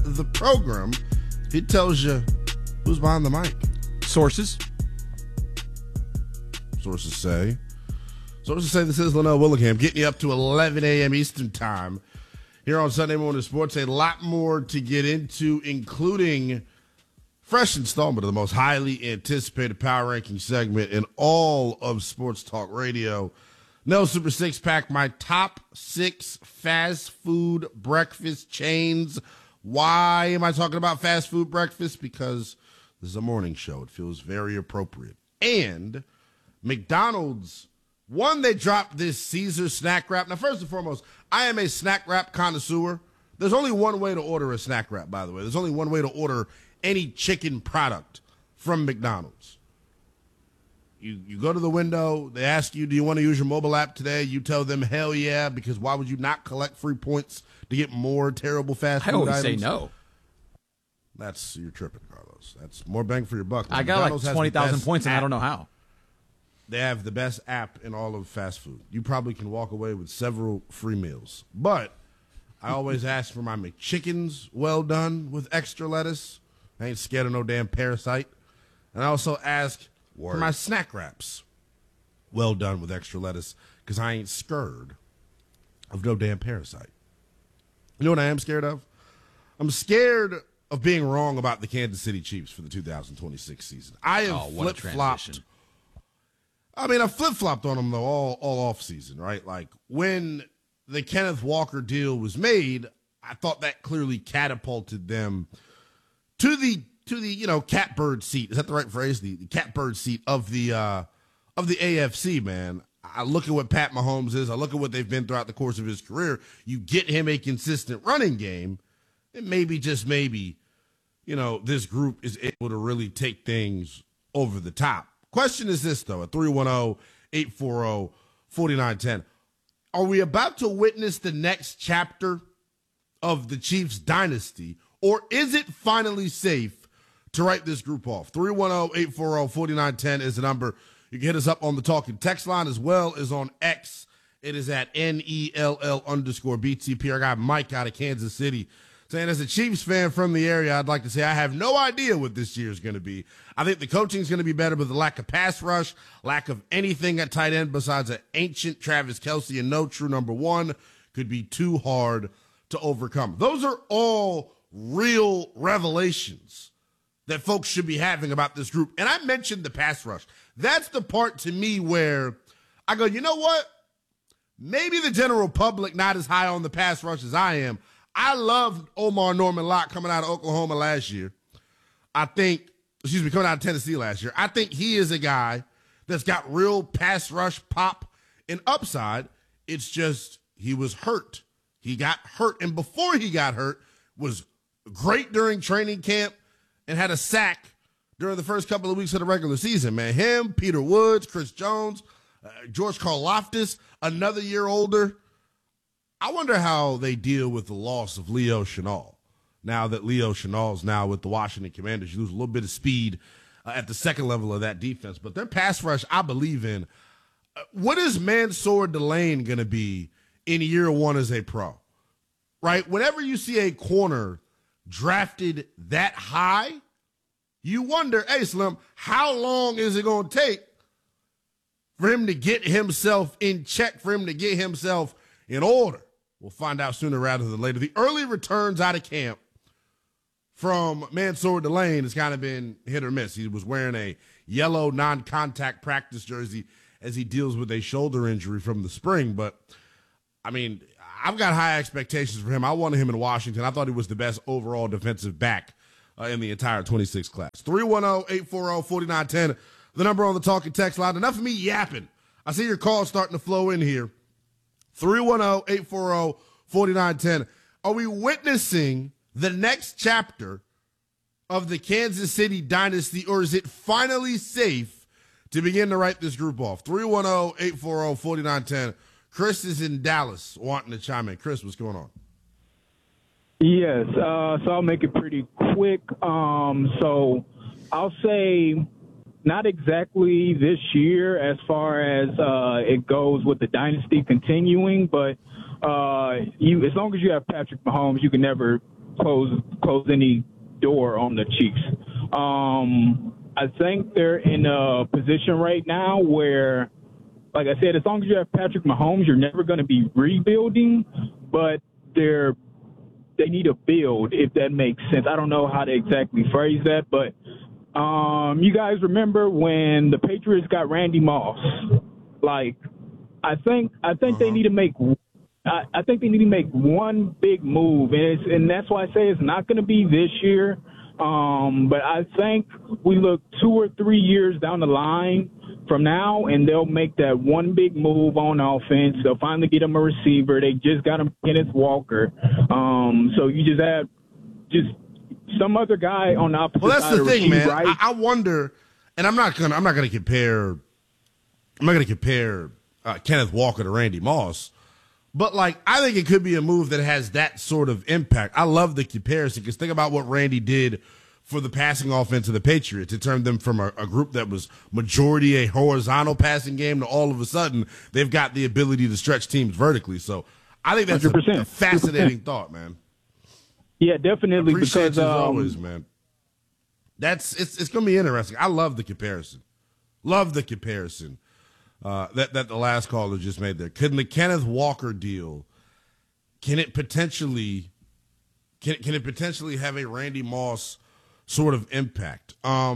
the program. He tells you who's behind the mic. Sources say this is Linnell Willingham getting you up to 11 a.m. Eastern Time here on Sunday Morning Sports. A lot more to get into, including fresh installment of the most highly anticipated power ranking segment in all of sports talk radio. No Super Six Pack, my top 6 fast food breakfast chains. Why am I talking about fast food breakfast? Because this is a morning show. It feels very appropriate. And McDonald's, they dropped this Caesar snack wrap. Now, first and foremost, I am a snack wrap connoisseur. There's only one way to order a snack wrap, by the way. There's only one way to order any chicken product from McDonald's. You go to the window, they ask you, do you want to use your mobile app today? You tell them, hell yeah, because why would you not collect free points to get more terrible fast food items? I always say no. You're tripping, Carlos. That's more bang for your buck. I got McDonald's like 20,000 points, and I don't know how. They have the best app in all of fast food. You probably can walk away with several free meals. But I always ask for my McChickens well done with extra lettuce. I ain't scared of no damn parasite. And I also ask for my snack wraps well done with extra lettuce because I ain't scared of no damn parasite. You know what I am scared of? I'm scared of being wrong about the Kansas City Chiefs for the 2026 season. I have flip-flopped. I flip-flopped on them, though, all off season, right? Like, when the Kenneth Walker deal was made, I thought that clearly catapulted them to the catbird seat. Is that the right phrase? The catbird seat of the AFC, man. I look at what Pat Mahomes is. I look at what they've been throughout the course of his career. You get him a consistent running game, and maybe, just maybe, this group is able to really take things over the top. Question is this, though, at 310-840-4910. Are we about to witness the next chapter of the Chiefs dynasty, or is it finally safe to write this group off? 310-840-4910 is the number. You can hit us up on the talking text line as well as on X. It is at NELL_BTP. I got Mike out of Kansas City saying, as a Chiefs fan from the area, I'd like to say I have no idea what this year is going to be. I think the coaching is going to be better, but the lack of pass rush, lack of anything at tight end besides an ancient Travis Kelce and no true number one could be too hard to overcome. Those are all real revelations that folks should be having about this group. And I mentioned the pass rush. That's the part to me where I go, you know what? Maybe the general public not as high on the pass rush as I am. I loved Omar Norman Lott coming out of Oklahoma last year. Coming out of Tennessee last year. I think he is a guy that's got real pass rush pop and upside. It's just he was hurt. He got hurt. And before he got hurt, was great during training camp and had a sack during the first couple of weeks of the regular season, man. Him, Peter Woods, Chris Jones, George Karlaftis, another year older. I wonder how they deal with the loss of Leo Chenal. Now that Leo Chenal's now with the Washington Commanders, you lose a little bit of speed at the second level of that defense. But their pass rush, I believe in. What is Mansour Delane going to be in year one as a pro? Right? Whenever you see a corner drafted that high, you wonder, hey, Slim, how long is it going to take for him to get himself in check, for him to get himself in order? We'll find out sooner rather than later. The early returns out of camp from Mansour Delane has kind of been hit or miss. He was wearing a yellow non-contact practice jersey as he deals with a shoulder injury from the spring. But, I've got high expectations for him. I wanted him in Washington. I thought he was the best overall defensive back in the entire 26 class. 310-840-4910, the number on the talking text line. Enough of me yapping. I see your calls starting to flow in here. 310-840-4910. Are we witnessing the next chapter of the Kansas City dynasty, or is it finally safe to begin to write this group off? 310-840-4910. Chris is in Dallas wanting to chime in. Chris, what's going on? Yes, so I'll make it pretty quick. So I'll say not exactly this year as far as it goes with the dynasty continuing, but as long as you have Patrick Mahomes, you can never close any door on the Chiefs. I think they're in a position right now where, like I said, as long as you have Patrick Mahomes, you're never going to be rebuilding, but they need to build, if that makes sense. I don't know how to exactly phrase that, but you guys remember when the Patriots got Randy Moss? Like, I think they need to make. I think they need to make one big move, and that's why I say it's not going to be this year. But I think we look 2 or 3 years down the line from now, and they'll make that one big move on offense. They'll finally get him a receiver. They just got him Kenneth Walker. So you just have some other guy on the opposite side. Well, that's the thing, man. Right? I wonder, and I'm not gonna compare Kenneth Walker to Randy Moss, but like I think it could be a move that has that sort of impact. I love the comparison because think about what Randy did for the passing offense of the Patriots. It turned them from a group that was majority a horizontal passing game to all of a sudden they've got the ability to stretch teams vertically. So I think that's a fascinating thought, man. Yeah, definitely. Appreciate you as always, man. It's going to be interesting. I love the comparison. Love the comparison that the last caller just made there. Can the Kenneth Walker deal? Can it potentially have a Randy Moss sort of impact?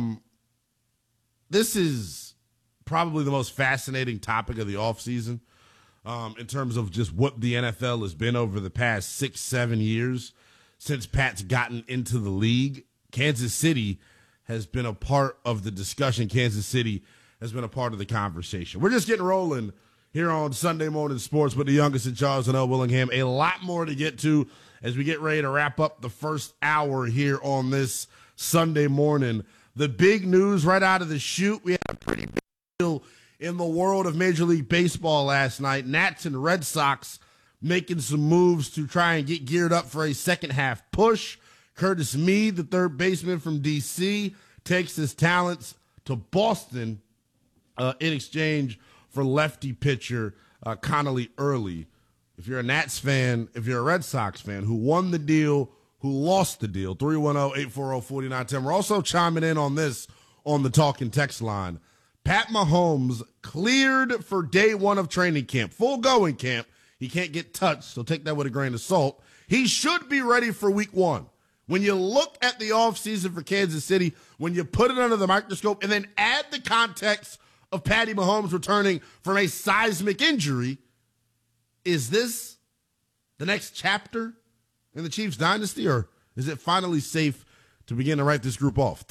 This is probably the most fascinating topic of the offseason in terms of just what the NFL has been over the past 6-7 years since Pat's gotten into the league. Kansas City has been a part of the discussion. Kansas City has been a part of the conversation. We're just getting rolling here on Sunday Morning Sports with the youngest in Charles and L. Willingham. A lot more to get to as we get ready to wrap up the first hour here on this Sunday morning. The big news right out of the chute, we had a pretty big deal in the world of Major League Baseball last night. Nats and Red Sox making some moves to try and get geared up for a second half push. Curtis Mead, the third baseman from D.C., takes his talents to Boston in exchange for lefty pitcher Connolly Early. If you're a Nats fan, if you're a Red Sox fan, who won the deal, who lost the deal, 310-840-4910. We're also chiming in on this on the talking text line. Pat Mahomes cleared for day one of training camp, full going camp. He can't get touched, so take that with a grain of salt. He should be ready for week one. When you look at the offseason for Kansas City, when you put it under the microscope and then add the context of Patty Mahomes returning from a seismic injury, is this the next chapter in the Chiefs dynasty, or is it finally safe to begin to write this group off?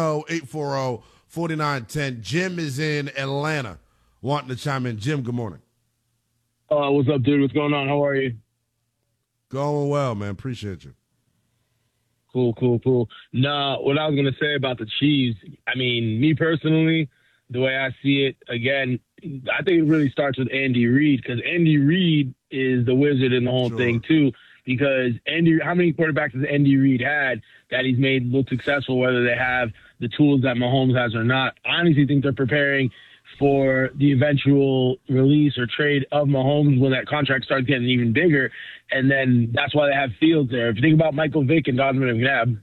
310-840-4910. Jim is in Atlanta wanting to chime in. Jim, good morning. What's up, dude? What's going on? How are you? Going well, man. Appreciate you. Cool. No, what I was going to say about the Chiefs, I mean, me personally, the way I see it, again, I think it really starts with Andy Reid, because Andy Reid is the wizard in the whole thing, too, because how many quarterbacks has Andy Reid had that he's made look successful, whether they have the tools that Mahomes has or not? I honestly think they're preparing for the eventual release or trade of Mahomes when that contract starts getting even bigger. And then that's why they have Fields there. If you think about Michael Vick and Donovan McNabb.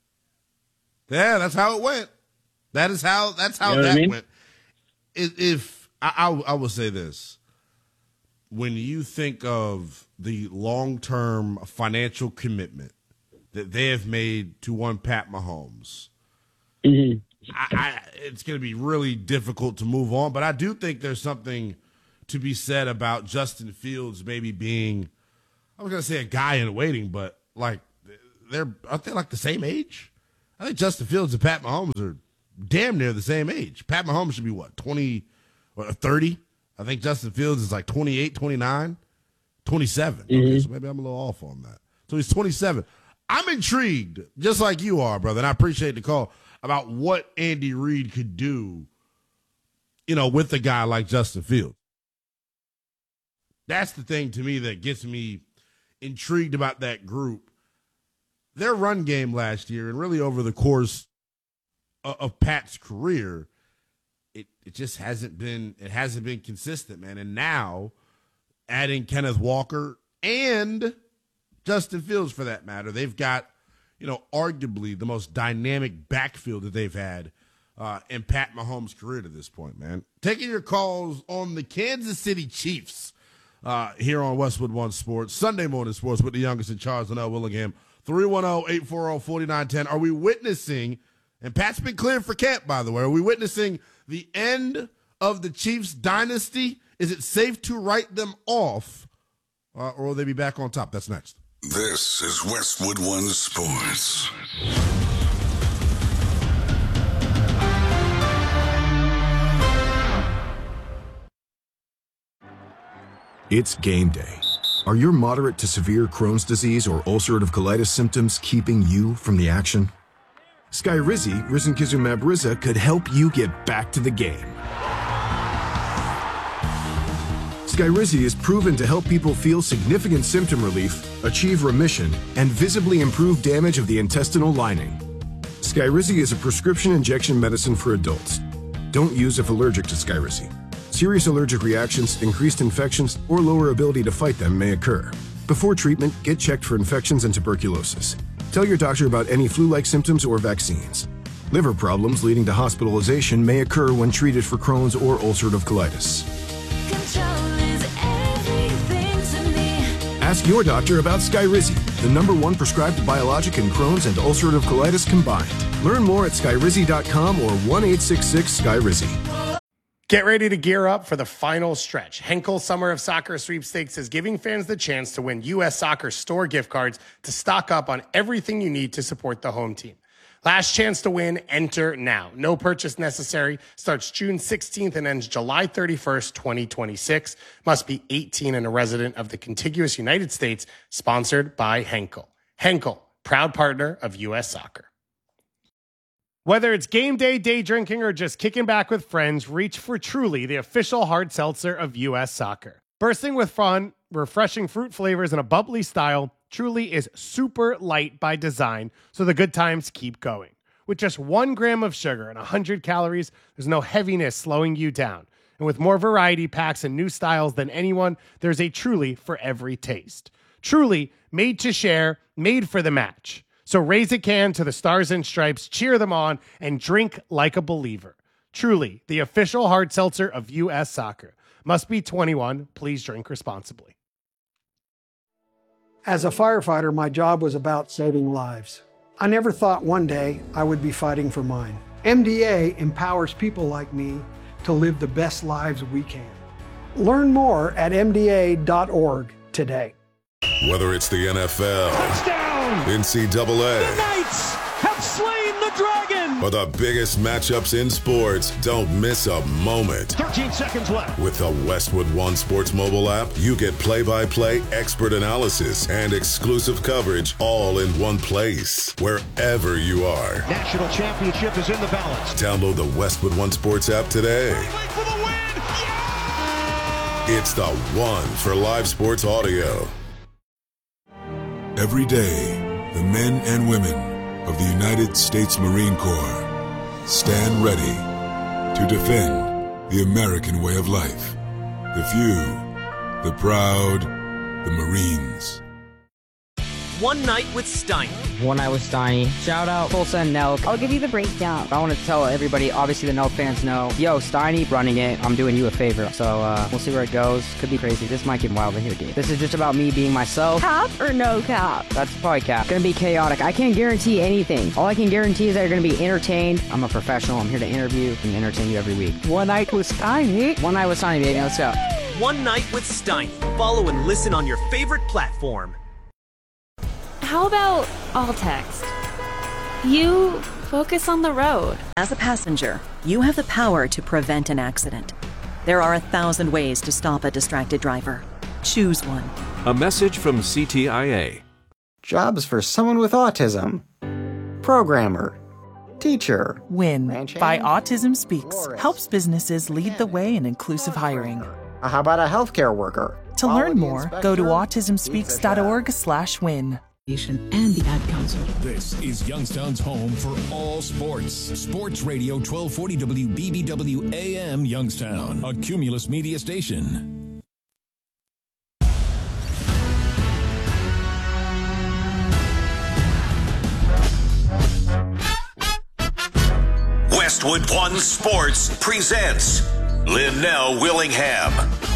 Yeah, that's how it went. That's how You know that mean? went. If I will say this. When you think of the long-term financial commitment that they have made to one Pat Mahomes, Mm-hmm. it's going to be really difficult to move on. But I do think there's something to be said about Justin Fields maybe being, I was going to say a guy in waiting, but like aren't they like the same age? I think Justin Fields and Pat Mahomes are damn near the same age. Pat Mahomes should be what, 20 or 30? I think Justin Fields is like 28, 29, 27. Mm-hmm. Okay, so maybe I'm a little off on that. So he's 27. I'm intrigued, just like you are, brother, and I appreciate the call, about what Andy Reid could do, with a guy like Justin Fields. That's the thing to me that gets me intrigued about that group. Their run game last year, and really over the course of Pat's career, it just hasn't been consistent, man. And now adding Kenneth Walker and Justin Fields, for that matter, they've got arguably the most dynamic backfield that they've had in Pat Mahomes' career to this point, man. Taking your calls on the Kansas City Chiefs here on Westwood One Sports, Sunday Morning Sports with the youngest in Charles and L. Willingham, 310-840-4910. Are we witnessing, and Pat's been cleared for camp, by the way, are we witnessing the end of the Chiefs dynasty? Is it safe to write them off, or will they be back on top? That's next. This is Westwood One Sports. It's game day. Are your moderate to severe Crohn's disease or ulcerative colitis symptoms keeping you from the action? Skyrizi, risankizumab Riza, could help you get back to the game. Skyrizi is proven to help people feel significant symptom relief, achieve remission, and visibly improve damage of the intestinal lining. Skyrizi is a prescription injection medicine for adults. Don't use if allergic to Skyrizi. Serious allergic reactions, increased infections, or lower ability to fight them may occur. Before treatment, get checked for infections and tuberculosis. Tell your doctor about any flu-like symptoms or vaccines. Liver problems leading to hospitalization may occur when treated for Crohn's or ulcerative colitis. Ask your doctor about Skyrizi, the #1 prescribed biologic in Crohn's and ulcerative colitis combined. Learn more at skyrizi.com or 1-866-SKYRIZI. Get ready to gear up for the final stretch. Henkel Summer of Soccer Sweepstakes is giving fans the chance to win U.S. Soccer store gift cards to stock up on everything you need to support the home team. Last chance to win, enter now. No purchase necessary. Starts June 16th and ends July 31st, 2026. Must be 18 and a resident of the contiguous United States. Sponsored by Henkel. Henkel, proud partner of U.S. Soccer. Whether it's game day, day drinking, or just kicking back with friends, reach for Truly, the official hard seltzer of U.S. Soccer. Bursting with fun, refreshing fruit flavors, and a bubbly style, Truly is super light by design, so the good times keep going. With just 1 gram of sugar and 100 calories, there's no heaviness slowing you down. And with more variety packs and new styles than anyone, there's a Truly for every taste. Truly, made to share, made for the match. So raise a can to the Stars and Stripes, cheer them on, and drink like a believer. Truly, the official hard seltzer of U.S. Soccer. Must be 21. Please drink responsibly. As a firefighter, my job was about saving lives. I never thought one day I would be fighting for mine. MDA empowers people like me to live the best lives we can. Learn more at MDA.org today. Whether it's the NFL, touchdown, NCAA, the Knights have slain the dragon, or the biggest matchups in sports, don't miss a moment. 13 seconds left. With the Westwood One Sports mobile app, you get play-by-play expert analysis and exclusive coverage all in one place, wherever you are. National championship is in the balance. Download the Westwood One Sports app today. For the win! Yeah! It's the one for live sports audio. Every day, the men and women of the United States Marine Corps stand ready to defend the American way of life. The few, the proud, the Marines. One Night with Steiny. One Night with Steiny. Shout out Tulsa and Nelk. I'll give you the breakdown. I want to tell everybody, obviously the Nelk fans know, yo, Steiny running it. I'm doing you a favor. So we'll see where it goes. Could be crazy. This might get wild in here, dude. This is just about me being myself. Cap or no cap? That's probably cap. Gonna be chaotic. I can't guarantee anything. All I can guarantee is that you're gonna be entertained. I'm a professional. I'm here to interview and entertain you every week. One Night with Steiny. One Night with Steiny, baby. Let's go. One Night with Steiny. Follow and listen on your favorite platform. How about all text? You focus on the road. As a passenger, you have the power to prevent an accident. There are 1,000 ways to stop a distracted driver. Choose one. A message from CTIA. Jobs for someone with autism. Programmer. Teacher. WIN by Autism Speaks helps businesses lead the way in inclusive hiring. How about a healthcare worker? To learn more, go to autismspeaks.org/win. And the Ad Council. This is Youngstown's home for all sports. Sports Radio 1240 WBBW AM Youngstown, a Cumulus media station. Westwood One Sports presents Linnell Willingham.